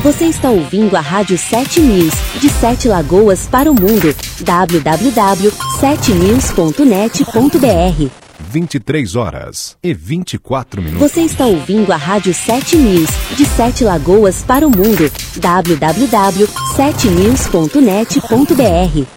Você está ouvindo a Rádio 7 News, de 7 Lagoas para o mundo. www.7news.net.br 23h24. Você está ouvindo a Rádio 7 News, de 7 Lagoas para o mundo. www.7news.net.br